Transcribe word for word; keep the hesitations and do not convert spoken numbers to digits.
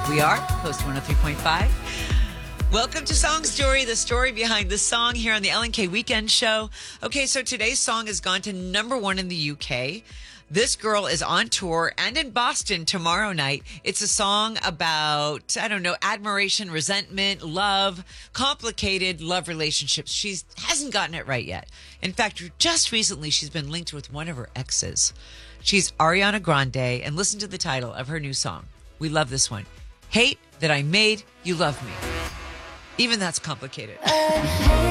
We are Coast one oh three point five. Welcome to Song Story, the story behind the song here on the Ellen K Weekend Show. Okay, so today's song has gone to number one in the U K. This girl is on tour and in Boston tomorrow night. It's a song about, I don't know, admiration, resentment, love, complicated love relationships. She hasn't gotten it right yet. In fact, just recently, she's been linked with one of her exes. She's Ariana Grande, and listen to the title of her new song. We love this one. Hate That I Made You Love Me. Even that's complicated.